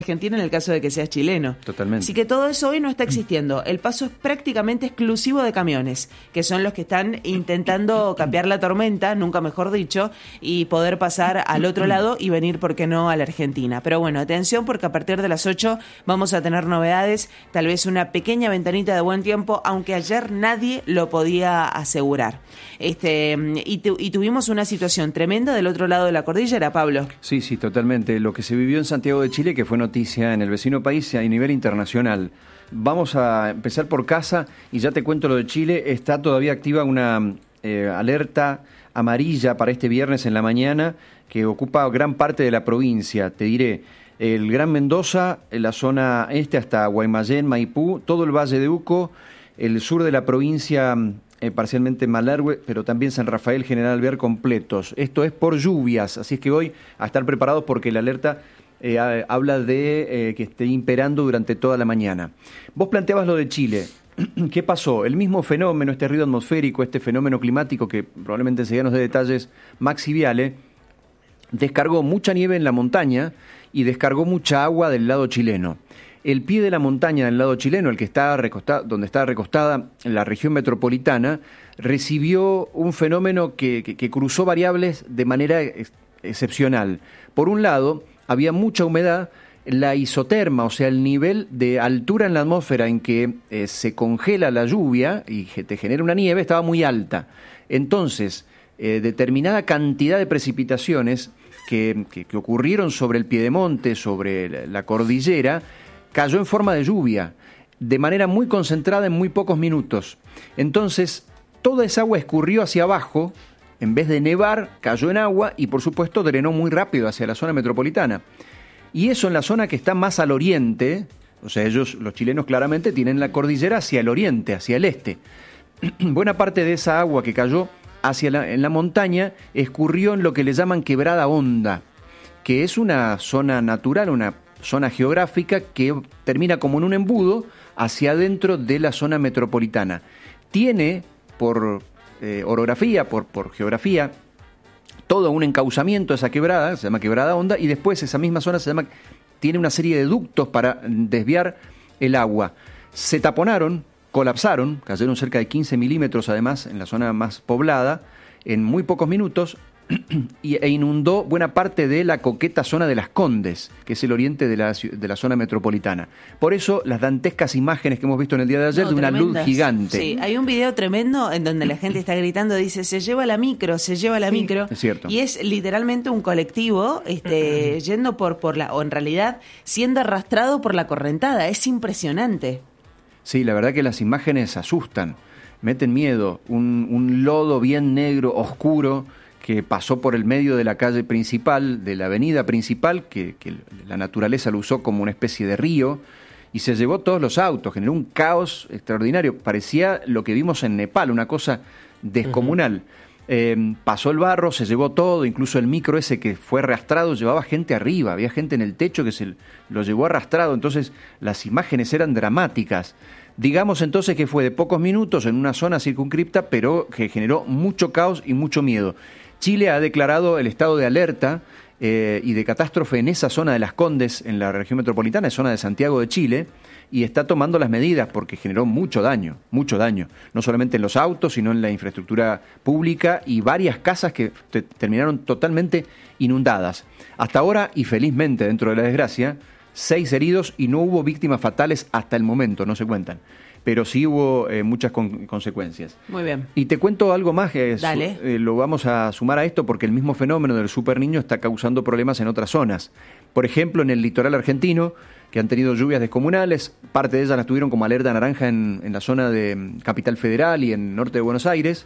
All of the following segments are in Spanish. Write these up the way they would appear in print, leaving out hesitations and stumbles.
Argentina en el caso de que seas chileno. Totalmente. Así que todo eso hoy no está existiendo. El paso es prácticamente exclusivo de camiones, que son los que están intentando capear la tormenta, nunca mejor dicho, y poder pasar al otro lado y venir, ¿por qué no?, a la Argentina. Pero bueno, atención, porque a partir de las 8 vamos a tener novedades, tal vez una pequeña ventanita de buen tiempo, aunque ayer nadie lo podía asegurar. Y tuvimos una situación tremenda del otro lado de la cordillera, Pablo. Sí, totalmente. Lo que se vivió en Santiago de Chile, que fue noticia en el vecino país y a nivel internacional. Vamos a empezar por casa y ya te cuento lo de Chile. Está todavía activa una alerta amarilla para este viernes en la mañana que ocupa gran parte de la provincia. Te diré, el Gran Mendoza, la zona este hasta Guaymallén, Maipú, todo el Valle de Uco, el sur de la provincia, parcialmente Malargüe, pero también San Rafael, General Alvear completos. Esto es por lluvias, así es que hoy a estar preparados porque la alerta habla de que esté imperando durante toda la mañana. Vos planteabas lo de Chile. ¿Qué pasó? El mismo fenómeno, este ruido atmosférico, este fenómeno climático que probablemente enseguida nos dé detalles Maxi Viale, descargó mucha nieve en la montaña y descargó mucha agua del lado chileno. El pie de la montaña del lado chileno, el que está donde está recostada la región metropolitana, recibió un fenómeno que cruzó variables de manera excepcional. Por un lado, había mucha humedad, la isoterma, o sea, el nivel de altura en la atmósfera en que se congela la lluvia y te genera una nieve, estaba muy alta. Entonces, determinada cantidad de precipitaciones que ocurrieron sobre el piedemonte, sobre la cordillera, cayó en forma de lluvia, de manera muy concentrada en muy pocos minutos. Entonces, toda esa agua escurrió hacia abajo, en vez de nevar, cayó en agua y, por supuesto, drenó muy rápido hacia la zona metropolitana. Y eso en la zona que está más al oriente, o sea, ellos, los chilenos, claramente tienen la cordillera hacia el oriente, hacia el este. Buena parte de esa agua que cayó en la montaña escurrió en lo que le llaman Quebrada Honda, que es una zona natural, una zona geográfica que termina como en un embudo hacia adentro de la zona metropolitana. Tiene, por orografía, por geografía, todo un encauzamiento de esa quebrada, se llama Quebrada Honda, y después esa misma zona tiene una serie de ductos para desviar el agua. Se taponaron, colapsaron, cayeron cerca de 15 milímetros además en la zona más poblada, en muy pocos minutos, e inundó buena parte de la coqueta zona de Las Condes, que es el oriente de la zona metropolitana. Por eso las dantescas imágenes que hemos visto en el día de ayer de una tremendas. luz gigante. Sí, hay un video tremendo en donde la gente está gritando, dice, se lleva la micro. Es cierto. Y es literalmente un colectivo yendo o en realidad siendo arrastrado por la correntada. Es impresionante. Sí, la verdad que las imágenes asustan, meten miedo. Un lodo bien negro, oscuro, que pasó por el medio de la calle principal, de la avenida principal, que la naturaleza lo usó como una especie de río, y se llevó todos los autos, generó un caos extraordinario. Parecía lo que vimos en Nepal, una cosa descomunal. Pasó el barro, se llevó todo, incluso el micro ese que fue arrastrado llevaba gente arriba, había gente en el techo que se lo llevó arrastrado, entonces las imágenes eran dramáticas. Digamos entonces que fue de pocos minutos en una zona circunscripta, pero que generó mucho caos y mucho miedo. Chile ha declarado el estado de alerta y de catástrofe en esa zona de Las Condes, en la región metropolitana, es zona de Santiago de Chile, y está tomando las medidas porque generó mucho daño, no solamente en los autos, sino en la infraestructura pública y varias casas que terminaron totalmente inundadas. Hasta ahora, y felizmente dentro de la desgracia, 6 heridos y no hubo víctimas fatales hasta el momento, no se cuentan. Pero sí hubo muchas consecuencias. Muy bien. Y te cuento algo más, Dale. Lo vamos a sumar a esto porque el mismo fenómeno del Super Niño está causando problemas en otras zonas. Por ejemplo, en el litoral argentino, que han tenido lluvias descomunales, parte de ellas las tuvieron como alerta naranja en la zona de Capital Federal y en norte de Buenos Aires.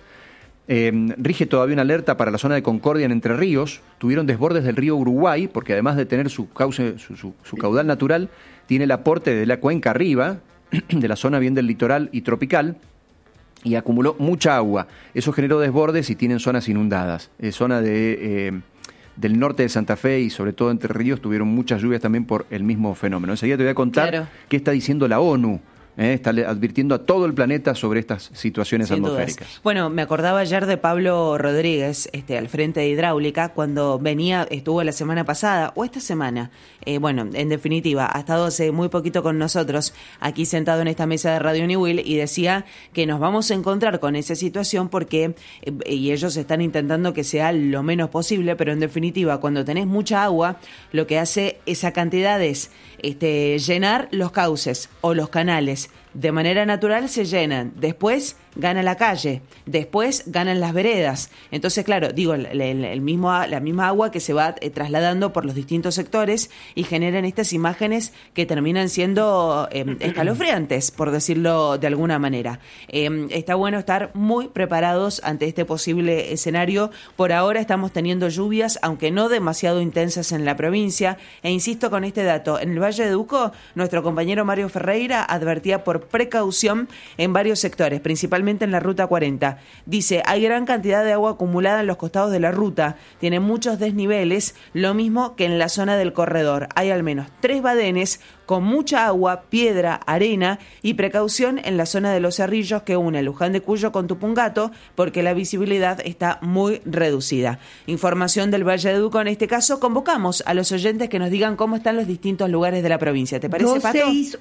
Rige todavía una alerta para la zona de Concordia en Entre Ríos. Tuvieron desbordes del río Uruguay, porque además de tener su caudal natural, tiene el aporte de la cuenca arriba, de la zona bien del litoral y tropical, y acumuló mucha agua. Eso generó desbordes y tienen zonas inundadas. Zona del norte de Santa Fe y sobre todo Entre Ríos tuvieron muchas lluvias también por el mismo fenómeno. Enseguida te voy a contar qué está diciendo la ONU Está advirtiendo a todo el planeta sobre estas situaciones Sin atmosféricas. dudas. Bueno, me acordaba ayer de Pablo Rodríguez, al frente de Hidráulica, cuando estuvo la semana pasada, o esta semana, bueno, en definitiva, ha estado hace muy poquito con nosotros, aquí sentado en esta mesa de Radio New Will, y decía que nos vamos a encontrar con esa situación porque, y ellos están intentando que sea lo menos posible, pero en definitiva, cuando tenés mucha agua, lo que hace esa cantidad es llenar los cauces o los canales. De manera natural se llenan, después gana la calle, después ganan las veredas. Entonces, claro, digo, la misma agua que se va trasladando por los distintos sectores y generan estas imágenes que terminan siendo escalofriantes, por decirlo de alguna manera. Está bueno estar muy preparados ante este posible escenario. Por ahora estamos teniendo lluvias, aunque no demasiado intensas en la provincia. E insisto con este dato, en el Valle de Uco, nuestro compañero Mario Ferreira advertía por precaución en varios sectores, principalmente en la Ruta 40. Dice, hay gran cantidad de agua acumulada en los costados de la ruta, tiene muchos desniveles, lo mismo que en la zona del corredor. Hay al menos 3 badenes con mucha agua, piedra, arena y precaución en la zona de los Cerrillos que une Luján de Cuyo con Tupungato porque la visibilidad está muy reducida. Información del Valle de Uco en este caso. Convocamos a los oyentes que nos digan cómo están los distintos lugares de la provincia. ¿Te parece, Pato?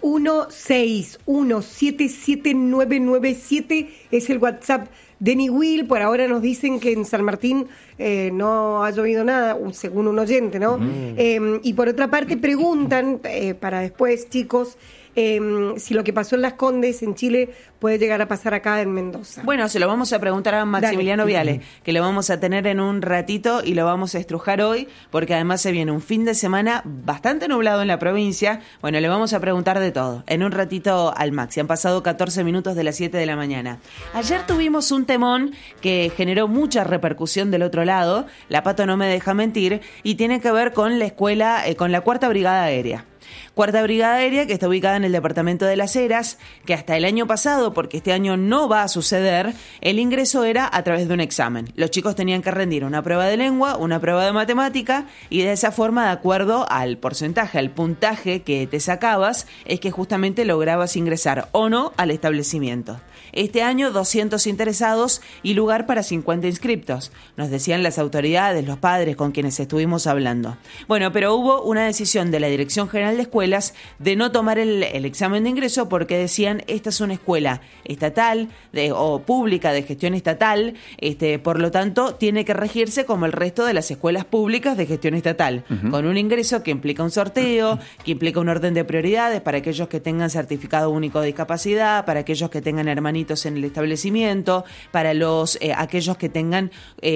2616179997 es el WhatsApp de New Will. Por ahora nos dicen que en San Martín no ha llovido nada, según un oyente, ¿no? Y por otra parte preguntan, para después, chicos, si lo que pasó en Las Condes, en Chile, puede llegar a pasar acá en Mendoza. Bueno, se lo vamos a preguntar a Maximiliano Viale, que lo vamos a tener en un ratito y lo vamos a estrujar hoy, porque además se viene un fin de semana bastante nublado en la provincia. Bueno, le vamos a preguntar de todo, en un ratito al Maxi. Han pasado 14 minutos de las 7 de la mañana. Ayer tuvimos un temón que generó mucha repercusión del otro lado, la Pato no me deja mentir, y tiene que ver con la escuela, con la 4ª Brigada Aérea. 4ª Brigada Aérea, que está ubicada en el departamento de Las Heras, que hasta el año pasado, porque este año no va a suceder, el ingreso era a través de un examen. Los chicos tenían que rendir una prueba de lengua, una prueba de matemática, y de esa forma, de acuerdo al porcentaje, al puntaje que te sacabas, es que justamente lograbas ingresar o no al establecimiento. Este año 200 interesados y lugar para 50 inscriptos, nos decían las autoridades, los padres con quienes estuvimos hablando. Bueno, pero hubo una decisión de la Dirección General de Escuelas de no tomar el examen de ingreso porque decían, esta es una escuela estatal o pública de gestión estatal, por lo tanto tiene que regirse como el resto de las escuelas públicas de gestión estatal, con un ingreso que implica un sorteo, que implica un orden de prioridades para aquellos que tengan certificado único de discapacidad, para aquellos que tengan hermanitos en el establecimiento, para aquellos que tengan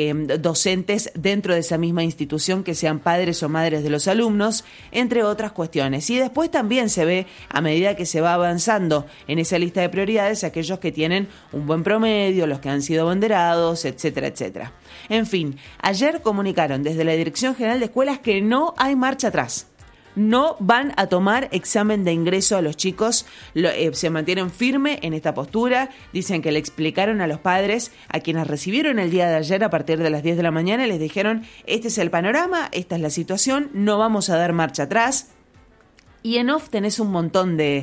docentes dentro de esa misma institución que sean padres o madres de los alumnos, entre otras cuestiones. Y después también se ve, a medida que se va avanzando en esa lista de prioridades, aquellos que tienen un buen promedio, los que han sido abanderados, etcétera, etcétera. En fin, ayer comunicaron desde la Dirección General de Escuelas que no hay marcha atrás. No van a tomar examen de ingreso a los chicos, se mantienen firme en esta postura, dicen que le explicaron a los padres, a quienes recibieron el día de ayer a partir de las 10 de la mañana, les dijeron, este es el panorama, esta es la situación, no vamos a dar marcha atrás. Y en off tenés un montón de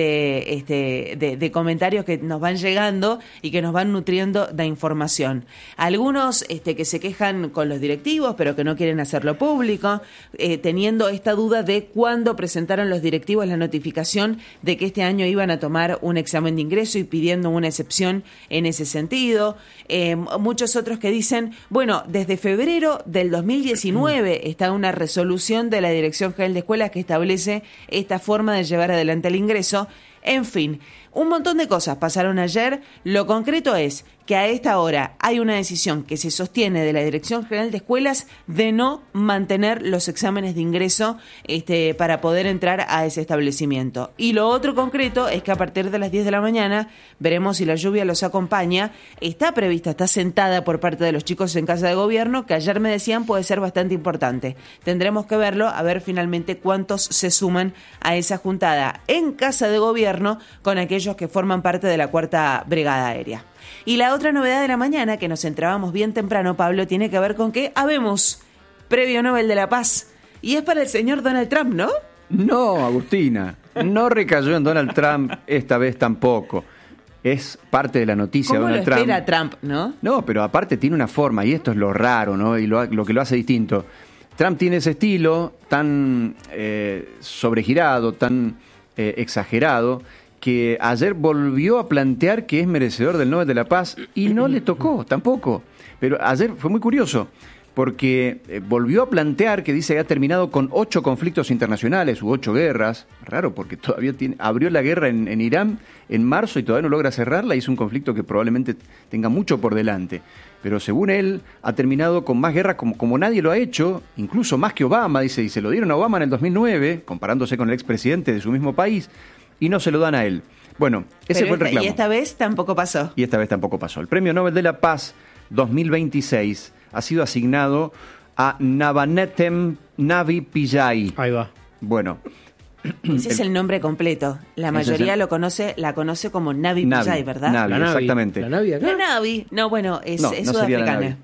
comentarios que nos van llegando y que nos van nutriendo de información. Algunos que se quejan con los directivos, pero que no quieren hacerlo público, teniendo esta duda de cuándo presentaron los directivos la notificación de que este año iban a tomar un examen de ingreso y pidiendo una excepción en ese sentido. Muchos otros que dicen, bueno, desde febrero del 2019 está una resolución de la Dirección General de Escuelas que establece esta forma de llevar adelante el ingreso. En fin, un montón de cosas pasaron ayer. Lo concreto es que a esta hora hay una decisión que se sostiene de la Dirección General de Escuelas de no mantener los exámenes de ingreso para poder entrar a ese establecimiento. Y lo otro concreto es que a partir de las 10 de la mañana, veremos si la lluvia los acompaña, está prevista, está sentada por parte de los chicos en Casa de Gobierno, que ayer me decían puede ser bastante importante. Tendremos que verlo, a ver finalmente cuántos se suman a esa juntada en Casa de Gobierno con aquellos que forman parte de la 4ª Brigada Aérea. Y la otra novedad de la mañana, que nos enterábamos bien temprano, Pablo, tiene que ver con que habemos Premio Nobel de la Paz. Y es para el señor Donald Trump, ¿no? No, Agustina, no recayó en Donald Trump, esta vez tampoco. Es parte de la noticia de ¿Cómo Donald lo Trump. espera Trump, no? No, pero aparte tiene una forma, y esto es lo raro, ¿no? Y lo que lo hace distinto. Trump tiene ese estilo tan sobregirado, tan exagerado, que ayer volvió a plantear que es merecedor del Nobel de la Paz y no le tocó tampoco. Pero ayer fue muy curioso, porque volvió a plantear que dice que ha terminado con 8 conflictos internacionales u 8 guerras. Raro, porque todavía abrió la guerra en Irán en marzo y todavía no logra cerrarla, y es un conflicto que probablemente tenga mucho por delante. Pero según él, ha terminado con más guerras como nadie lo ha hecho, incluso más que Obama, dice, y se lo dieron a Obama en el 2009, comparándose con el expresidente de su mismo país, y no se lo dan a él. Bueno, ese fue el reclamo. Y esta vez tampoco pasó. Y esta vez tampoco pasó. El Premio Nobel de la Paz 2026 ha sido asignado a Navanetem Navi Pillay. Ahí va. Bueno. Ese es el nombre completo. La mayoría la conoce como Navi Pillay, ¿verdad? Navi, La Navi. exactamente. ¿La Navi acá? La Navi. No, bueno, es No sería la sudafricana. Navi.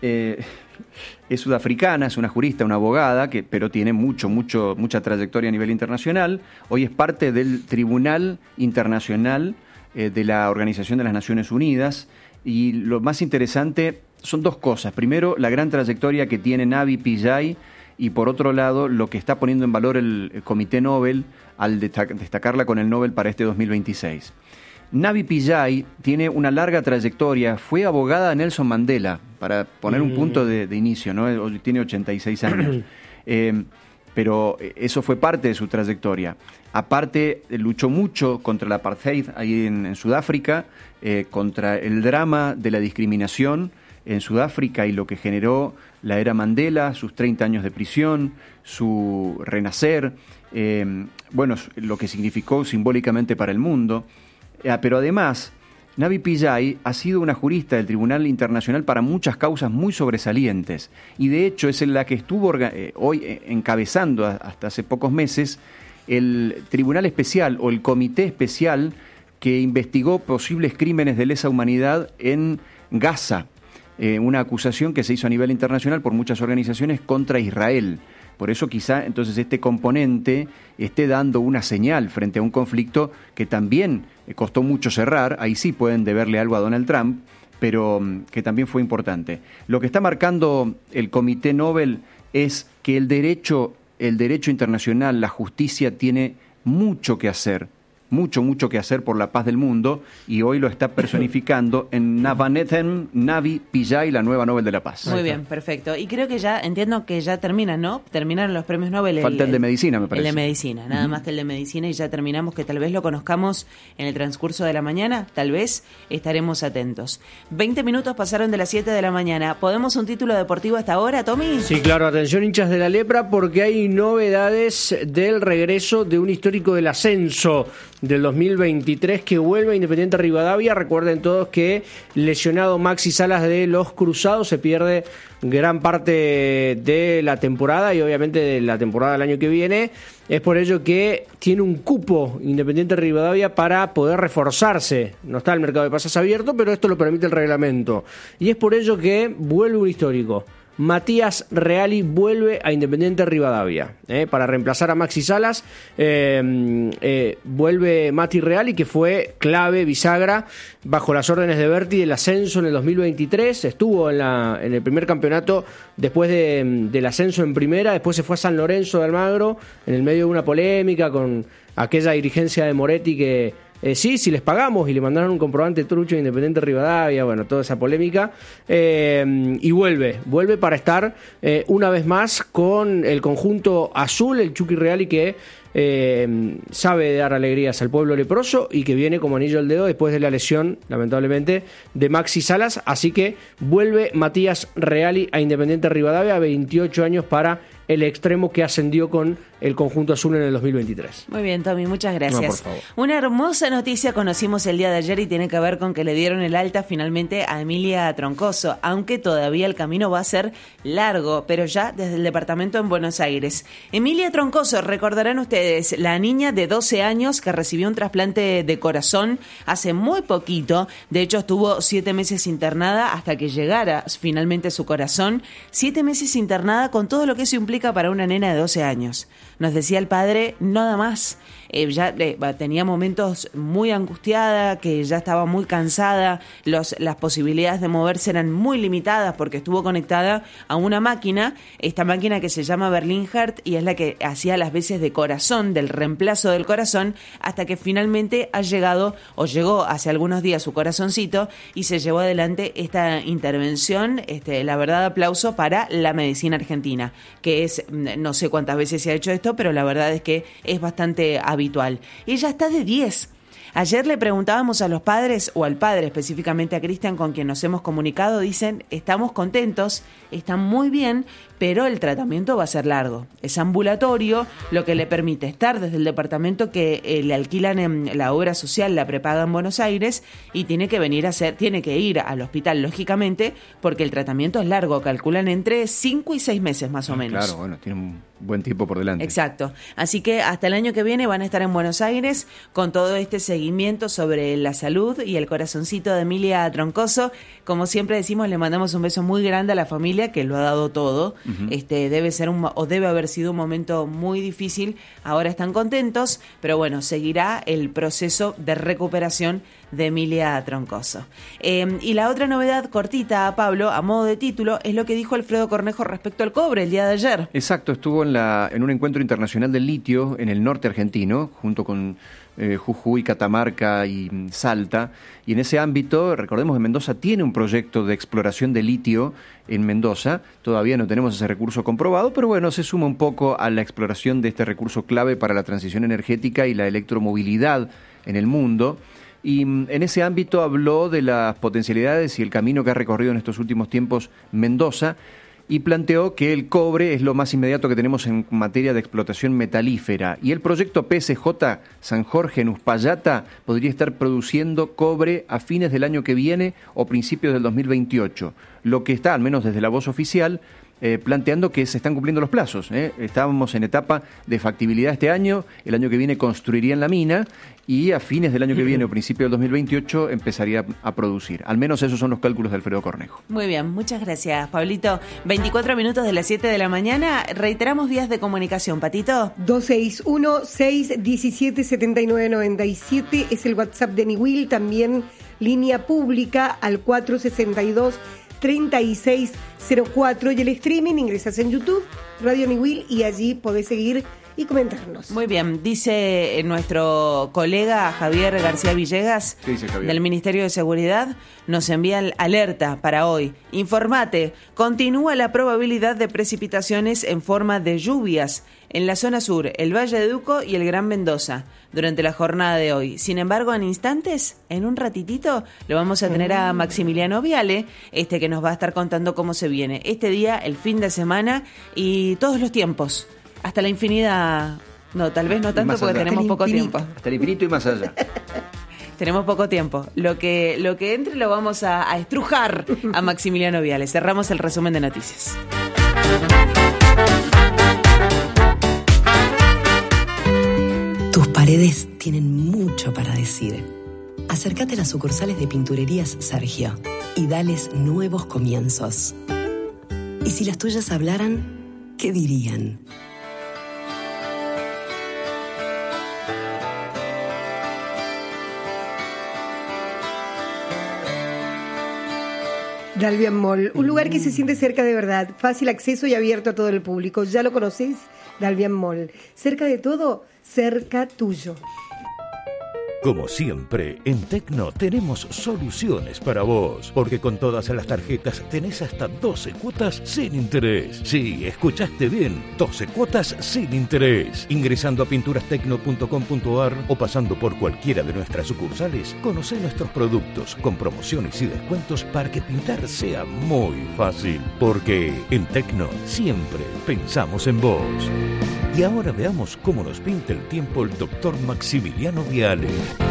Es sudafricana, es una jurista, una abogada, pero tiene mucha trayectoria a nivel internacional. Hoy es parte del Tribunal Internacional de la Organización de las Naciones Unidas. Y lo más interesante son 2 cosas. Primero, la gran trayectoria que tiene Navi Pillay, y por otro lado, lo que está poniendo en valor el Comité Nobel al destacarla con el Nobel para este 2026. Navi Pillay tiene una larga trayectoria, fue abogada de Nelson Mandela, para poner un punto de inicio, ¿no? Tiene 86 años. Pero eso fue parte de su trayectoria. Aparte, luchó mucho contra el apartheid ahí en Sudáfrica, contra el drama de la discriminación en Sudáfrica y lo que generó la era Mandela, sus 30 años de prisión, su renacer, lo que significó simbólicamente para el mundo. Pero además, Navi Pillay ha sido una jurista del Tribunal Internacional para muchas causas muy sobresalientes, y de hecho es la que estuvo hoy encabezando hasta hace pocos meses el Tribunal Especial o el Comité Especial que investigó posibles crímenes de lesa humanidad en Gaza, una acusación que se hizo a nivel internacional por muchas organizaciones contra Israel. Por eso quizá entonces este componente esté dando una señal frente a un conflicto que también costó mucho cerrar. Ahí sí pueden deberle algo a Donald Trump, pero que también fue importante. Lo que está marcando el Comité Nobel es que el derecho internacional, la justicia, tiene mucho que hacer por la paz del mundo, y hoy lo está personificando en Navanetem Navi Pillay, la nueva Nobel de la Paz. Muy bien, perfecto. Y creo que entiendo que ya terminan, ¿no? Terminaron los premios Nobel. Falta el de medicina, me parece. El de medicina, nada más que el de medicina, y ya terminamos, que tal vez lo conozcamos en el transcurso de la mañana, tal vez estaremos atentos. 20 minutos pasaron de las 7 de la mañana. ¿Podemos un título deportivo hasta ahora, Tommy? Sí, claro, atención hinchas de la lepra, porque hay novedades del regreso de un histórico del ascenso del 2023 que vuelve a Independiente Rivadavia. Recuerden todos que lesionado Maxi Salas de los Cruzados, se pierde gran parte de la temporada y obviamente de la temporada del año que viene. Es por ello que tiene un cupo Independiente Rivadavia para poder reforzarse. No está el mercado de pases abierto, pero esto lo permite el reglamento. Y es por ello que vuelve un histórico. Matías Reali vuelve a Independiente Rivadavia para reemplazar a Maxi Salas. Vuelve Mati Reali, que fue clave, bisagra, bajo las órdenes de Berti del ascenso en el 2023. Estuvo en el primer campeonato después del ascenso en primera. Después se fue a San Lorenzo de Almagro en el medio de una polémica con aquella dirigencia de Moretti que si les pagamos, y le mandaron un comprobante trucho a Independiente Rivadavia, bueno, toda esa polémica, y vuelve para estar una vez más con el conjunto azul, el Chucky Reali, que sabe dar alegrías al pueblo leproso y que viene como anillo al dedo después de la lesión, lamentablemente, de Maxi Salas. Así que vuelve Matías Reali a Independiente Rivadavia, 28 años para el extremo que ascendió con el conjunto azul en el 2023. Muy bien, Tommy, muchas gracias. No, por favor. Una hermosa noticia conocimos el día de ayer y tiene que ver con que le dieron el alta finalmente a Emilia Troncoso, aunque todavía el camino va a ser largo, pero ya desde el departamento en Buenos Aires. Emilia Troncoso, recordarán ustedes, la niña de 12 años que recibió un trasplante de corazón hace muy poquito. De hecho, estuvo 7 meses internada hasta que llegara finalmente su corazón. 7 meses internada con todo lo que eso implica complica para una nena de 12 años. Nos decía el padre, nada más. Tenía momentos muy angustiada, que ya estaba muy cansada, las posibilidades de moverse eran muy limitadas porque estuvo conectada a una máquina, esta máquina que se llama Berlin Heart, y es la que hacía las veces de corazón, del reemplazo del corazón, hasta que finalmente llegó hace algunos días su corazoncito y se llevó adelante esta intervención. La verdad, aplauso para la medicina argentina, que es, no sé cuántas veces se ha hecho esto, pero la verdad es que es bastante habitual. Ella está de 10. Ayer le preguntábamos a los padres, o al padre específicamente, a Cristian, con quien nos hemos comunicado, dicen, estamos contentos, están muy bien, pero el tratamiento va a ser largo. Es ambulatorio, lo que le permite estar desde el departamento que le alquilan en la obra social, la prepaga en Buenos Aires, y tiene que ir al hospital, lógicamente, porque el tratamiento es largo, calculan entre 5 y 6 meses más o menos. Claro, bueno, tiene un buen tiempo por delante. Exacto. Así que hasta el año que viene van a estar en Buenos Aires con todo este seguimiento sobre la salud y el corazoncito de Emilia Troncoso. Como siempre decimos, le mandamos un beso muy grande a la familia que lo ha dado todo. Uh-huh. Debe haber sido un momento muy difícil. Ahora están contentos, pero bueno, seguirá el proceso de recuperación de Emilia Troncoso. Y la otra novedad cortita, Pablo, a modo de título, es lo que dijo Alfredo Cornejo respecto al cobre el día de ayer. Exacto, estuvo en un encuentro internacional del litio en el norte argentino, junto con Jujuy, Catamarca y Salta, y en ese ámbito, recordemos que Mendoza tiene un proyecto de exploración de litio en Mendoza, todavía no tenemos ese recurso comprobado, pero bueno, se suma un poco a la exploración de este recurso clave para la transición energética y la electromovilidad en el mundo. Y en ese ámbito habló de las potencialidades y el camino que ha recorrido en estos últimos tiempos Mendoza, y planteó que el cobre es lo más inmediato que tenemos en materia de explotación metalífera, y el proyecto PSJ San Jorge en Uspallata podría estar produciendo cobre a fines del año que viene o principios del 2028, lo que está, al menos desde la voz oficial, planteando que se están cumpliendo los plazos. Estábamos en etapa de factibilidad este año, el año que viene construirían la mina y a fines del año que viene o principio del 2028 empezaría a producir. Al menos esos son los cálculos de Alfredo Cornejo. Muy bien, muchas gracias, Pablito. 24 minutos de las 7 de la mañana. Reiteramos vías de comunicación, Patito. 261-617-7997 es el WhatsApp de Niwil, también línea pública al 462-3604, y el streaming ingresas en YouTube, Radio Niwil, y allí podés seguir y comentarnos. Muy bien, dice nuestro colega Javier García Villegas, ¿qué dice Javier? Del Ministerio de Seguridad, nos envía alerta para hoy. Informate, continúa la probabilidad de precipitaciones en forma de lluvias en la zona sur, el Valle de Uco y el Gran Mendoza durante la jornada de hoy. Sin embargo, en instantes, en un ratitito, lo vamos a tener a Maximiliano Viale, que nos va a estar contando cómo se viene este día, el fin de semana y todos los tiempos. Hasta la infinidad, no, tal vez no tanto porque tenemos poco tiempo. Hasta el infinito y más allá. Tenemos poco tiempo. Lo que entre lo vamos a estrujar a Maximiliano Viale. Cerramos el resumen de noticias. Tus paredes tienen mucho para decir. Acércate a las sucursales de Pinturerías Sergio y dales nuevos comienzos. Y si las tuyas hablaran, ¿qué dirían? Dalvian Mall, un lugar que se siente cerca de verdad, fácil acceso y abierto a todo el público. ¿Ya lo conocés? Dalvian Mall. Cerca de todo, cerca tuyo. Como siempre, en Tecno tenemos soluciones para vos, porque con todas las tarjetas tenés hasta 12 cuotas sin interés. Sí, escuchaste bien, 12 cuotas sin interés. Ingresando a pinturastecno.com.ar o pasando por cualquiera de nuestras sucursales, conocé nuestros productos con promociones y descuentos para que pintar sea muy fácil. Porque en Tecno siempre pensamos en vos. Y ahora veamos cómo nos pinta el tiempo el doctor Maximiliano Viale.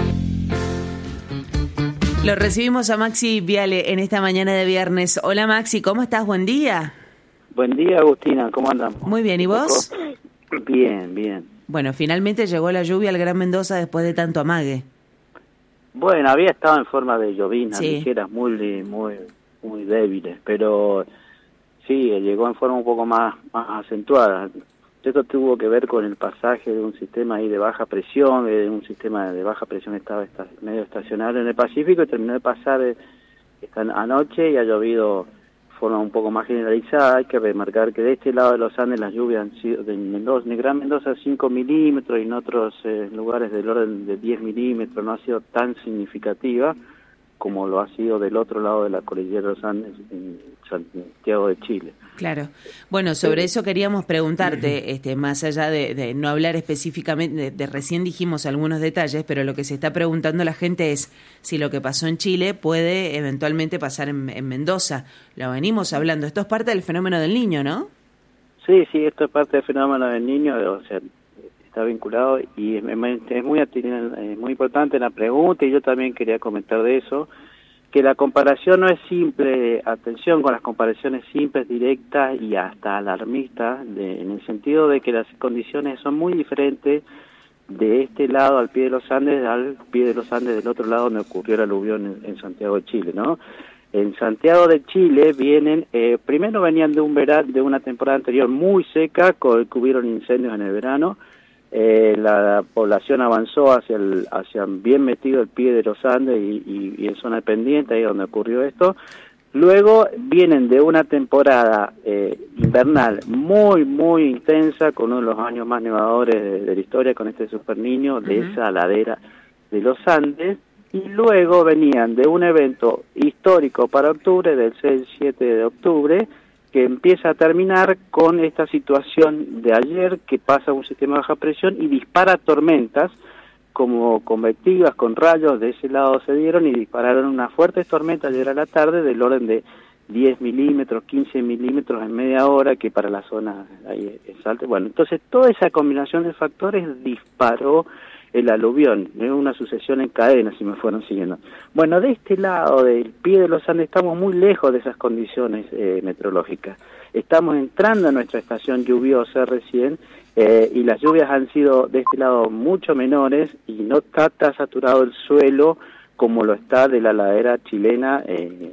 Lo recibimos a Maxi Viale en esta mañana de viernes. Hola Maxi, ¿cómo estás? Buen día. Buen día, Agustina, ¿cómo andamos? Muy bien, ¿y vos? Bien, bien. Bueno, finalmente llegó la lluvia al Gran Mendoza después de tanto amague. Bueno, había estado en forma de llovinas, sí, ligeras, muy débiles, pero sí, llegó en forma un poco más acentuada. Esto tuvo que ver con el pasaje de un sistema ahí de baja presión, un sistema de baja presión estaba medio estacionario en el Pacífico y terminó de pasar esta anoche y ha llovido de forma un poco más generalizada. Hay que remarcar que de este lado de los Andes las lluvias han sido de Gran Mendoza 5 milímetros y en otros lugares del orden de 10 milímetros, no ha sido tan significativa como lo ha sido del otro lado de la cordillera de los Andes, en Santiago de Chile. Claro. Bueno, sobre eso queríamos preguntarte, más allá de no hablar específicamente, de recién dijimos algunos detalles, pero lo que se está preguntando la gente es si lo que pasó en Chile puede eventualmente pasar en Mendoza. Lo venimos hablando, esto es parte del fenómeno del Niño, ¿no? Sí, esto es parte del fenómeno del Niño, o sea, está vinculado y es muy importante la pregunta y yo también quería comentar de eso, que la comparación no es simple, atención con las comparaciones simples, directas y hasta alarmistas, en el sentido de que las condiciones son muy diferentes de este lado al pie de los Andes al pie de los Andes del otro lado donde ocurrió el aluvión en Santiago de Chile, ¿no? En Santiago de Chile primero venían de una temporada anterior muy seca, que hubieron incendios en el verano. La población avanzó hacia bien metido el pie de los Andes y en zona pendiente, ahí donde ocurrió esto. Luego vienen de una temporada invernal muy, muy intensa, con uno de los años más nevadores de la historia, con este Super Niño, de esa ladera de los Andes. Y luego venían de un evento histórico para octubre, del 6-7 de octubre, que empieza a terminar con esta situación de ayer, que pasa un sistema de baja presión y dispara tormentas, como convectivas, con rayos, de ese lado se dieron y dispararon unas fuertes tormentas ayer a la tarde del orden de 10 milímetros, 15 milímetros en media hora, que para la zona ahí es alta. Bueno, entonces toda esa combinación de factores disparó el aluvión, es una sucesión en cadena, si me fueron siguiendo. Bueno, de este lado, del pie de los Andes, estamos muy lejos de esas condiciones meteorológicas. Estamos entrando a nuestra estación lluviosa recién, y las lluvias han sido de este lado mucho menores y no está tan saturado el suelo como lo está de la ladera chilena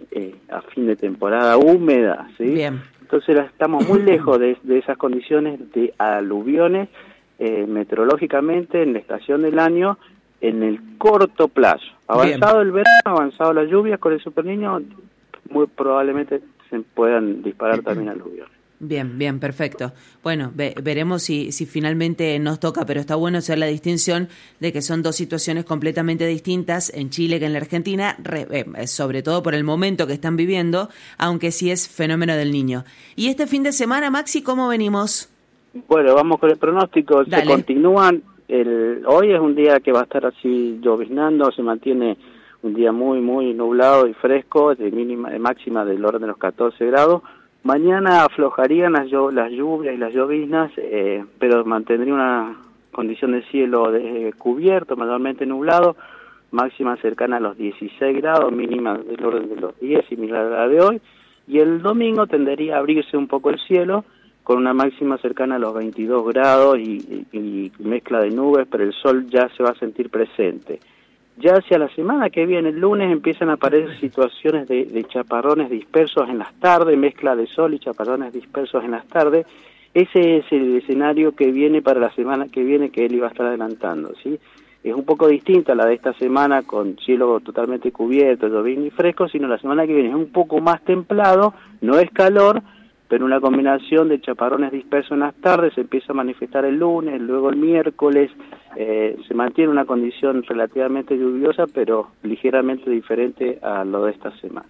a fin de temporada húmeda, ¿sí? Bien. Entonces estamos muy lejos de esas condiciones de aluviones meteorológicamente en la estación del año en el corto plazo. Avanzado Bien. El verano, avanzado las lluvias con el Super Niño, muy probablemente se puedan disparar también aluviones. Bien, perfecto. Bueno, veremos si finalmente nos toca, pero está bueno hacer la distinción de que son dos situaciones completamente distintas en Chile que en la Argentina, sobre todo por el momento que están viviendo, aunque sí es fenómeno del Niño. Y este fin de semana, Maxi, ¿cómo venimos? Bueno, vamos con el pronóstico. Dale. Se continúan. Hoy es un día que va a estar así lloviznando, se mantiene un día muy, muy nublado y fresco, de máxima del orden de los 14 grados. Mañana aflojarían las lluvias y las lloviznas, pero mantendría una condición de cielo cubierto, mayormente nublado, máxima cercana a los 16 grados, mínima del orden de los 10, similar a la de hoy. Y el domingo tendería a abrirse un poco el cielo, con una máxima cercana a los 22 grados y mezcla de nubes, pero el sol ya se va a sentir presente. Ya hacia la semana que viene, el lunes, empiezan a aparecer situaciones de chaparrones dispersos en las tardes, mezcla de sol y chaparrones dispersos en las tardes. Ese es el escenario que viene para la semana que viene, que él iba a estar adelantando, ¿sí? Es un poco distinta a la de esta semana, con cielo totalmente cubierto, llovizna y fresco, sino la semana que viene es un poco más templado, no es calor, pero una combinación de chaparrones dispersos en las tardes se empieza a manifestar el lunes, luego el miércoles, se mantiene una condición relativamente lluviosa, pero ligeramente diferente a lo de esta semana.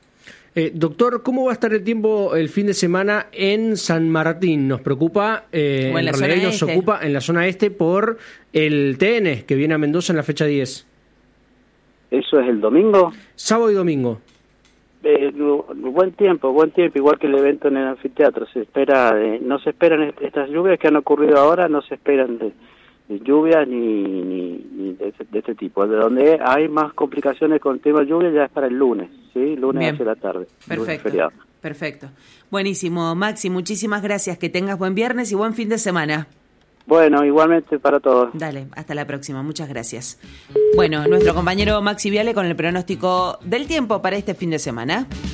Doctor, ¿cómo va a estar el tiempo el fin de semana en San Martín? Nos preocupa, en realidad nos ocupa en la zona este por el TN, que viene a Mendoza en la fecha 10. ¿Eso es el domingo? Sábado y domingo. Buen tiempo, igual que el evento en el anfiteatro. No se esperan estas lluvias que han ocurrido ahora, no se esperan de lluvias ni de este tipo. De donde hay más complicaciones con el tema de lluvia ya es para el lunes, ¿sí? Lunes Bien. Hacia la tarde. Perfecto. Buenísimo, Maxi, muchísimas gracias. Que tengas buen viernes y buen fin de semana. Bueno, igualmente para todos. Dale, hasta la próxima. Muchas gracias. Bueno, nuestro compañero Maxi Viale con el pronóstico del tiempo para este fin de semana.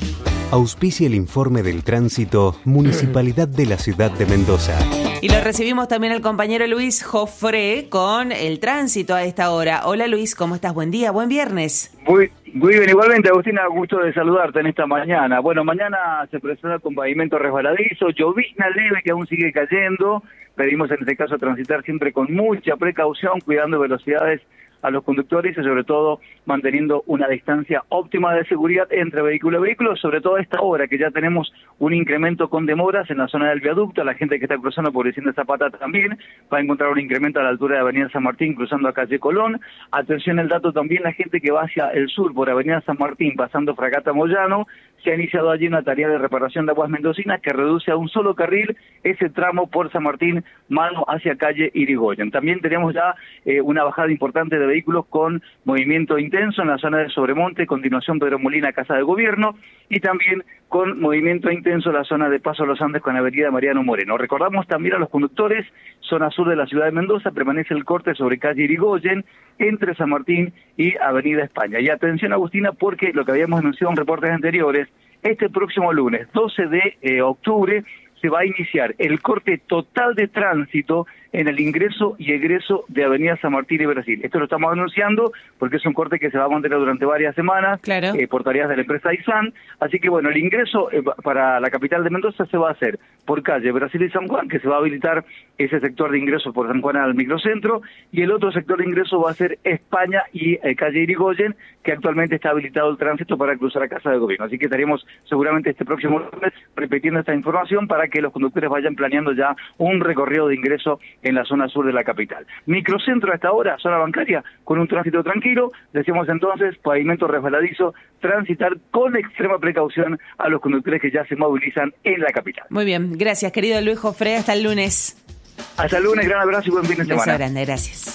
Auspicia el informe del tránsito Municipalidad de la Ciudad de Mendoza. Y lo recibimos también al compañero Luis Jofré con el tránsito a esta hora. Hola Luis, ¿cómo estás? Buen día, buen viernes. Muy bien, igualmente Agustina, gusto de saludarte en esta mañana. Bueno, mañana se presenta con pavimento resbaladizo, llovizna leve que aún sigue cayendo. Pedimos en este caso transitar siempre con mucha precaución, cuidando velocidades a los conductores y sobre todo manteniendo una distancia óptima de seguridad entre vehículo y vehículo, sobre todo a esta hora que ya tenemos un incremento con demoras en la zona del viaducto. La gente que está cruzando por Vicente Zapata también va a encontrar un incremento a la altura de Avenida San Martín cruzando a calle Colón. Atención el dato también, la gente que va hacia el sur por Avenida San Martín pasando Fragata Moyano, se ha iniciado allí una tarea de reparación de aguas mendocinas que reduce a un solo carril ese tramo por San Martín, mano hacia calle Irigoyen. También tenemos ya una bajada importante de vehículos con movimiento intenso en la zona de Sobremonte, continuación Pedro Molina, Casa de Gobierno, y también con movimiento intenso en la zona de Paso a los Andes con Avenida Mariano Moreno. Recordamos también a los conductores, zona sur de la ciudad de Mendoza, permanece el corte sobre calle Irigoyen, entre San Martín y Avenida España. Y atención Agustina, porque lo que habíamos anunciado en reportes anteriores, este próximo lunes, 12 de octubre, se va a iniciar el corte total de tránsito en el ingreso y egreso de Avenida San Martín y Brasil. Esto lo estamos anunciando porque es un corte que se va a mantener durante varias semanas, claro, por tareas de la empresa ISAN. Así que bueno, el ingreso para la capital de Mendoza se va a hacer por calle Brasil y San Juan, que se va a habilitar ese sector de ingreso por San Juan al microcentro, y el otro sector de ingreso va a ser España y calle Irigoyen, que actualmente está habilitado el tránsito para cruzar a Casa de Gobierno. Así que estaremos seguramente este próximo lunes repitiendo esta información para que los conductores vayan planeando ya un recorrido de ingreso en la zona sur de la capital. Microcentro a esta hora, zona bancaria, con un tránsito tranquilo. Decíamos entonces, pavimento resbaladizo, transitar con extrema precaución a los conductores que ya se movilizan en la capital. Muy bien, gracias querido Luis Jofré, hasta el lunes. Hasta el lunes, gran abrazo y buen fin de semana. Beso grande, gracias.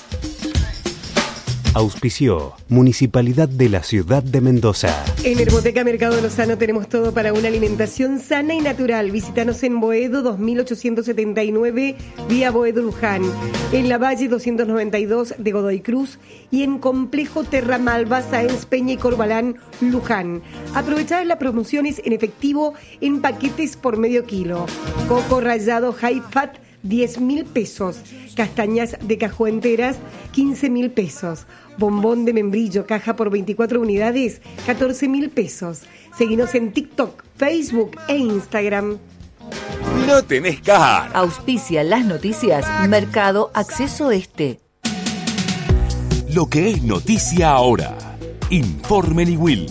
Auspició Municipalidad de la Ciudad de Mendoza. En Herboteca Mercado Lozano tenemos todo para una alimentación sana y natural. Visítanos en Boedo 2879, vía Boedo Luján, en la Valle 292 de Godoy Cruz y en Complejo Terra Malva, Sáenz Peña y Corbalán, Luján. Aprovechad las promociones en efectivo en paquetes por medio kilo. Coco rallado High Fat, 10.000 pesos. Castañas de cajo enteras, 15.000 pesos. Bombón de membrillo, caja por 24 unidades, 14.000 pesos. Seguinos en TikTok, Facebook e Instagram. No tenés car. Auspicia las noticias Mercado Acceso Este. Lo que es noticia ahora. Informe Niwil.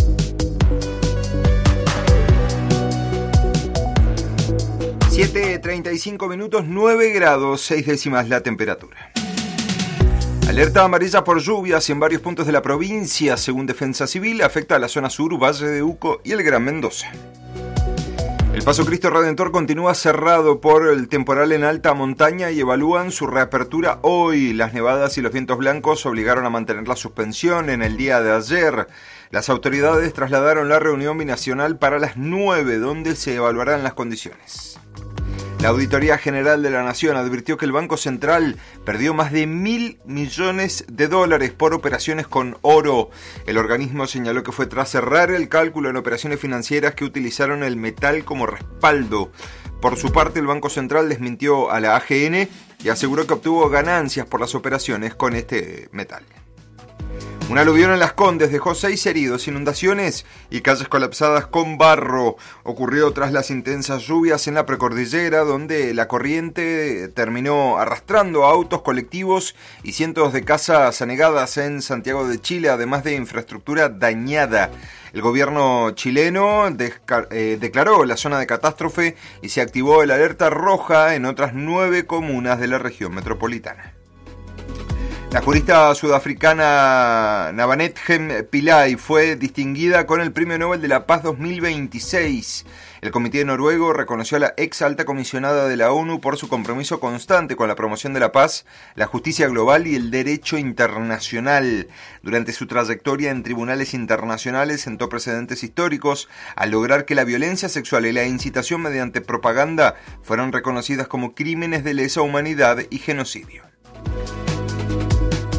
7:35 minutos, 9 grados, 6 décimas la temperatura. Alerta amarilla por lluvias en varios puntos de la provincia, según Defensa Civil, afecta a la zona sur, Valle de Uco y el Gran Mendoza. El Paso Cristo Redentor continúa cerrado por el temporal en alta montaña y evalúan su reapertura hoy. Las nevadas y los vientos blancos obligaron a mantener la suspensión en el día de ayer. Las autoridades trasladaron la reunión binacional para las 9, donde se evaluarán las condiciones. La Auditoría General de la Nación advirtió que el Banco Central perdió más de $1.000 millones por operaciones con oro. El organismo señaló que fue tras cerrar el cálculo en operaciones financieras que utilizaron el metal como respaldo. Por su parte, el Banco Central desmintió a la AGN y aseguró que obtuvo ganancias por las operaciones con este metal. Un aluvión en Las Condes dejó 6 heridos, inundaciones y calles colapsadas con barro. Ocurrió tras las intensas lluvias en la precordillera, donde la corriente terminó arrastrando autos, colectivos y cientos de casas anegadas en Santiago de Chile, además de infraestructura dañada. El gobierno chileno declaró la zona de catástrofe y se activó el alerta roja en otras 9 comunas de la región metropolitana. La jurista sudafricana Nabanethem Pillay fue distinguida con el Premio Nobel de la Paz 2026. El Comité Noruego reconoció a la ex alta comisionada de la ONU por su compromiso constante con la promoción de la paz, la justicia global y el derecho internacional. Durante su trayectoria en tribunales internacionales sentó precedentes históricos al lograr que la violencia sexual y la incitación mediante propaganda fueron reconocidas como crímenes de lesa humanidad y genocidio.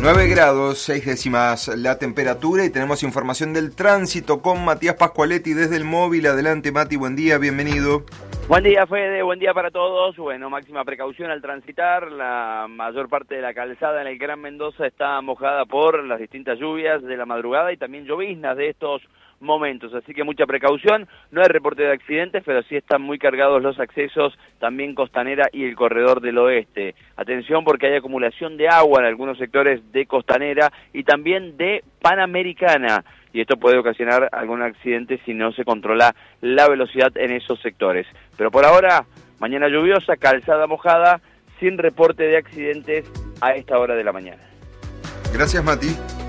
9 grados, 6 décimas la temperatura y tenemos información del tránsito con Matías Pascualetti desde el móvil. Adelante, Mati, buen día, bienvenido. Buen día, Fede, buen día para todos. Bueno, máxima precaución al transitar. La mayor parte de la calzada en el Gran Mendoza está mojada por las distintas lluvias de la madrugada y también lloviznas de estos momentos, así que mucha precaución. No hay reporte de accidentes, pero sí están muy cargados los accesos, también Costanera y el Corredor del Oeste. Atención porque hay acumulación de agua en algunos sectores de Costanera y también de Panamericana, y esto puede ocasionar algún accidente si no se controla la velocidad en esos sectores. Pero por ahora, mañana lluviosa, calzada mojada, sin reporte de accidentes a esta hora de la mañana. Gracias, Mati.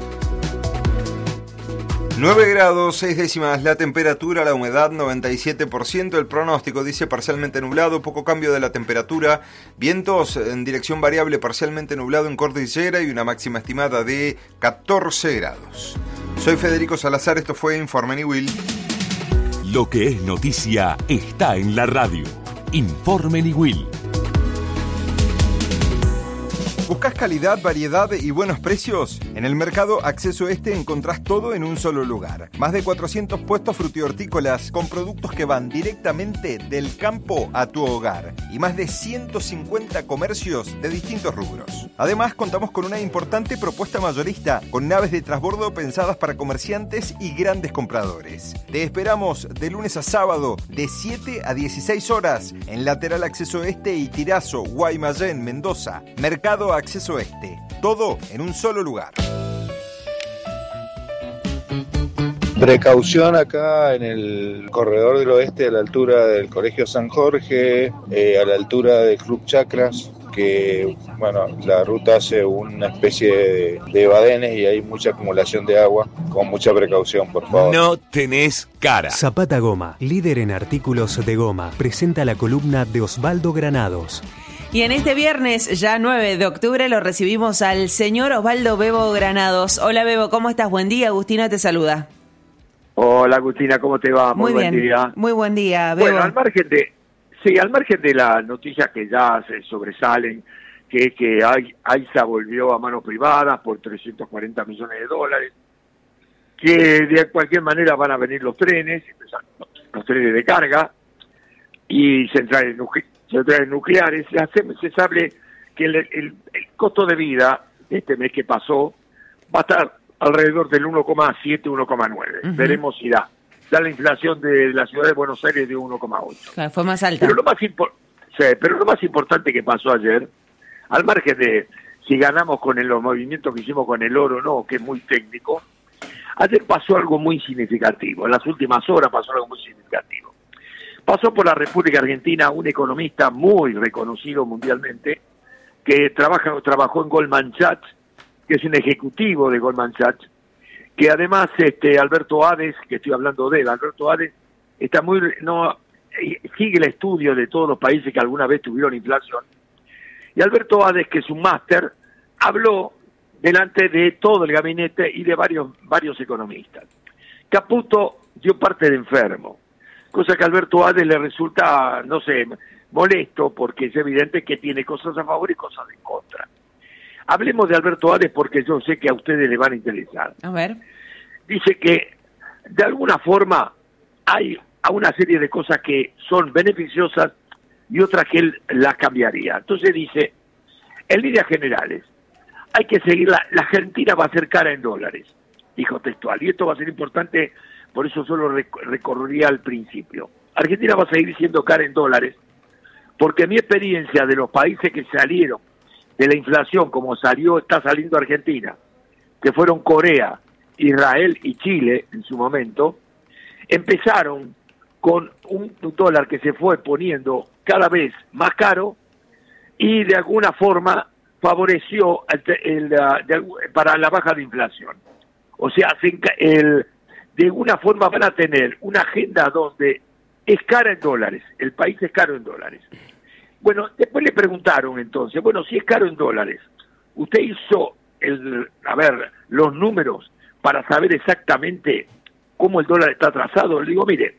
9 grados, 6 décimas la temperatura, la humedad 97%, el pronóstico dice parcialmente nublado, poco cambio de la temperatura, vientos en dirección variable parcialmente nublado en cordillera y una máxima estimada de 14 grados. Soy Federico Salazar, esto fue Informe Niwil. Lo que es noticia está en la radio. Informe Niwil. ¿Buscas calidad, variedad y buenos precios? En el mercado Acceso Este encontrás todo en un solo lugar. Más de 400 puestos frutihortícolas con productos que van directamente del campo a tu hogar. Y más de 150 comercios de distintos rubros. Además, contamos con una importante propuesta mayorista, con naves de transbordo pensadas para comerciantes y grandes compradores. Te esperamos de lunes a sábado, de 7 a 16 horas, en Lateral Acceso Este y Tirazo, Guaymallén, Mendoza. Mercado Acceso Este, todo en un solo lugar. Precaución acá en el Corredor del Oeste, a la altura del Colegio San Jorge, a la altura del Club Chacras, que bueno, la ruta hace una especie de badenes y hay mucha acumulación de agua, con mucha precaución, por favor. No tenés cara. Zapata Goma, líder en artículos de goma, presenta la columna de Osvaldo Granados. Y en este viernes, ya 9 de octubre, lo recibimos al señor Osvaldo Bebo Granados. Hola, Bebo, ¿cómo estás? Buen día, Agustina te saluda. Hola, Agustina, ¿cómo te va? Muy buen bien. Día. Muy buen día, Bebo. Bueno, al margen de las noticias que ya se sobresalen, que AISA volvió a manos privadas por 340 millones de dólares, que de cualquier manera van a venir los trenes de carga y centrales nucleares. Se sabe que el costo de vida de este mes que pasó va a estar alrededor del 1,7, 1,9. Veremos si da. Da la inflación de la ciudad de Buenos Aires de 1,8. Claro, fue más alta. Pero lo más importante que pasó ayer, al margen de si ganamos con los movimientos que hicimos con el oro o no, que es muy técnico, ayer pasó algo muy significativo. En las últimas horas pasó algo muy significativo. Pasó por la República Argentina un economista muy reconocido mundialmente, que trabajó en Goldman Sachs, que es un ejecutivo de Goldman Sachs, que además Alberto Hades, que estoy hablando de él, Alberto Hades sigue el estudio de todos los países que alguna vez tuvieron inflación, y Alberto Hades, que es un máster, habló delante de todo el gabinete y de varios economistas. Caputo dio parte de enfermo, cosa que a Alberto Hades le resulta, no sé, molesto, porque es evidente que tiene cosas a favor y cosas en contra. Hablemos de Alberto Hades porque yo sé que a ustedes les van a interesar. A ver. Dice que de alguna forma hay una serie de cosas que son beneficiosas y otras que él las cambiaría. Entonces dice, en líneas generales, hay que seguir, la Argentina va a ser cara en dólares, dijo textual, y esto va a ser importante, por eso solo recorrería al principio. Argentina va a seguir siendo cara en dólares, porque mi experiencia de los países que salieron de la inflación, como está saliendo Argentina, que fueron Corea, Israel y Chile en su momento, empezaron con un dólar que se fue poniendo cada vez más caro y de alguna forma favoreció para la baja de inflación. O sea, de alguna forma van a tener una agenda donde es cara en dólares, el país es caro en dólares. Bueno, después le preguntaron entonces, bueno, si es caro en dólares, usted hizo los números para saber exactamente cómo el dólar está trazado. Le digo, mire,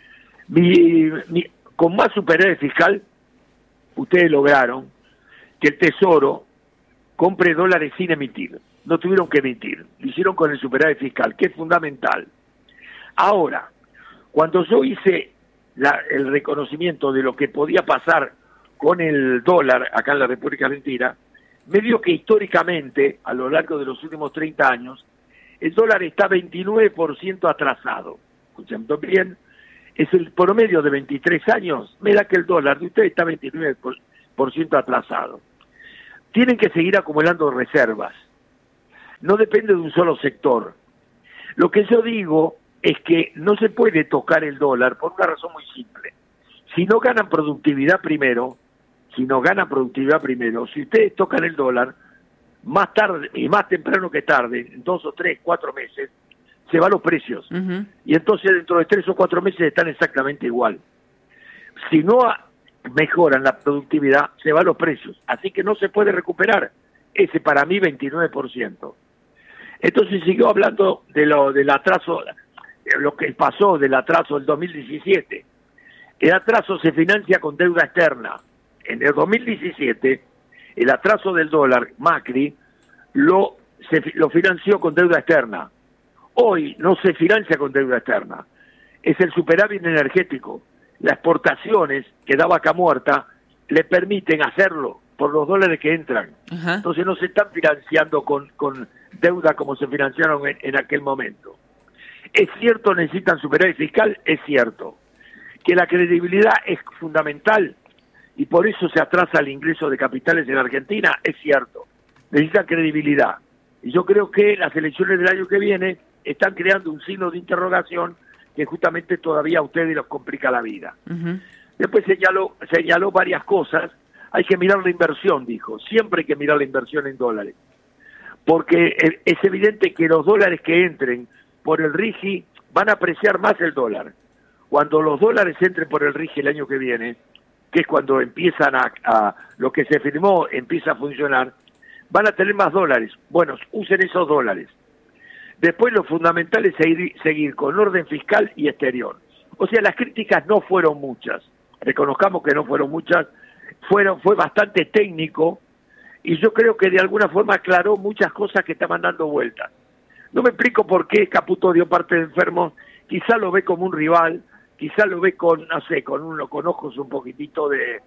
con más superávit fiscal, ustedes lograron que el Tesoro compre dólares sin emitir. no tuvieron que emitir, lo hicieron con el superávit fiscal, que es fundamental. Ahora, cuando yo hice el reconocimiento de lo que podía pasar con el dólar acá en la República Argentina, me dio que históricamente, a lo largo de los últimos 30 años, el dólar está 29% atrasado. Escuchen bien, es el promedio de 23 años, me da que el dólar de ustedes está 29% atrasado. Tienen que seguir acumulando reservas. No depende de un solo sector. Lo que yo digo es que no se puede tocar el dólar por una razón muy simple. Si no ganan productividad primero, si ustedes tocan el dólar, más tarde y más temprano que tarde, en 2 o 3, 4 meses, se van los precios. Uh-huh. Y entonces dentro de 3 o 4 meses están exactamente igual. Si no mejoran la productividad, se van los precios. Así que no se puede recuperar ese, para mí, 29%. Entonces siguió hablando del atraso, lo que pasó del atraso del 2017. El atraso se financia con deuda externa. En el 2017, el atraso del dólar, Macri, lo financió con deuda externa. Hoy no se financia con deuda externa. Es el superávit energético. Las exportaciones que da Vaca Muerta le permiten hacerlo por los dólares que entran. Uh-huh. Entonces no se están financiando con deuda como se financiaron en aquel momento. Es cierto, necesitan superávit fiscal, es cierto. Que la credibilidad es fundamental y por eso se atrasa el ingreso de capitales en Argentina, es cierto. Necesitan credibilidad. Y yo creo que las elecciones del año que viene están creando un signo de interrogación que justamente todavía a ustedes los complica la vida. Uh-huh. Después señaló varias cosas. Hay que mirar la inversión, dijo. Siempre hay que mirar la inversión en dólares. Porque es evidente que los dólares que entren por el RIGI van a apreciar más el dólar. Cuando los dólares entren por el RIGI el año que viene, que es cuando empiezan a lo que se firmó empieza a funcionar, van a tener más dólares. Bueno, usen esos dólares. Después lo fundamental es seguir con orden fiscal y exterior. O sea, las críticas no fueron muchas. Reconozcamos que no fueron muchas. Fue bastante técnico y yo creo que de alguna forma aclaró muchas cosas que estaban dando vueltas. No me explico por qué Caputo dio parte de enfermos. Quizá lo ve como un rival, quizá lo ve con ojos un poquitito de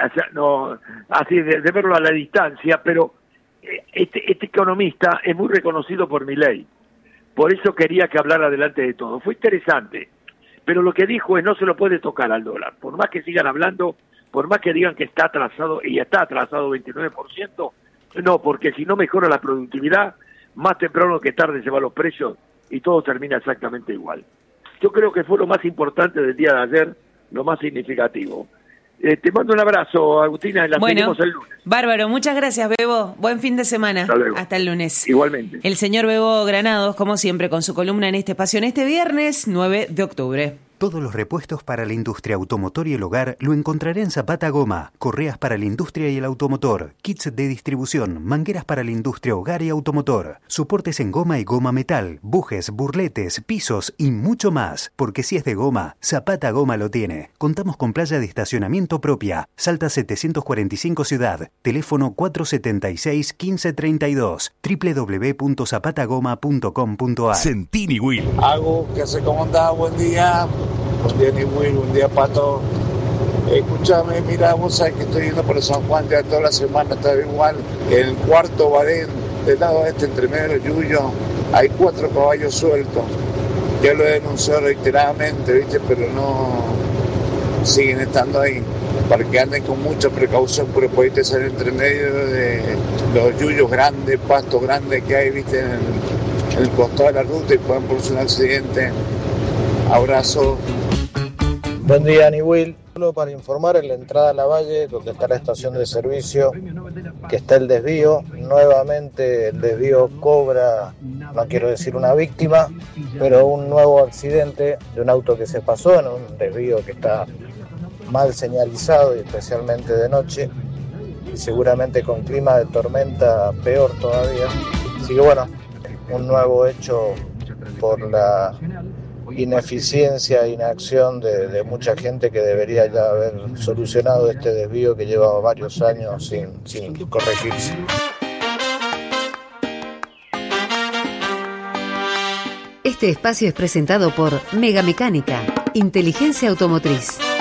verlo a la distancia, pero este economista es muy reconocido por Milei. Por eso quería que hablara delante de todo. Fue interesante, pero lo que dijo es no se lo puede tocar al dólar. Por más que sigan hablando, por más que digan que está atrasado, y está atrasado 29%, no, porque si no mejora la productividad, más temprano que tarde se van los precios y todo termina exactamente igual. Yo creo que fue lo más importante del día de ayer, lo más significativo. Te mando un abrazo, Agustina, y la seguimos el lunes. Bárbaro, muchas gracias, Bebo. Buen fin de semana. Hasta el lunes. Igualmente. El señor Bebo Granados, como siempre, con su columna en este espacio, en este viernes 9 de octubre. Todos los repuestos para la industria automotor y el hogar lo encontraré en Zapata Goma. Correas para la industria y el automotor, kits de distribución, mangueras para la industria, hogar y automotor, soportes en goma y goma metal, bujes, burletes, pisos y mucho más. Porque si es de goma, Zapata Goma lo tiene. Contamos con playa de estacionamiento propia. Salta 745 Ciudad. Teléfono 476-1532. www.zapatagoma.com.ar. Centini Will. Hago, ¿qué hace? ¿Cómo andás? Buen día. Buen día, ni Will, buen día, Pato. Escúchame, mira, vos sabés que estoy yendo por San Juan ya toda la semana, está igual. El cuarto Badén, del lado este, entre medio de Yuyo, hay 4 caballos sueltos. Ya lo he denunciado reiteradamente, ¿viste? Pero no siguen estando ahí. Para que anden con mucha precaución, porque podéis salir entre medio de los yuyos grandes, pastos grandes que hay, ¿viste? En el costado de la ruta y pueden producir un accidente. Abrazo. Buen día, Ni Will. Solo para informar, en la entrada a la Valle, donde está la estación de servicio, que está el desvío. Nuevamente el desvío cobra, no quiero decir una víctima, pero un nuevo accidente de un auto que se pasó en un desvío que está mal señalizado, y especialmente de noche, y seguramente con clima de tormenta peor todavía. Así que bueno, un nuevo hecho por la ineficiencia e inacción de mucha gente que debería ya haber solucionado este desvío que lleva varios años sin corregirse. Este espacio es presentado por Mega Mecánica, Inteligencia Automotriz.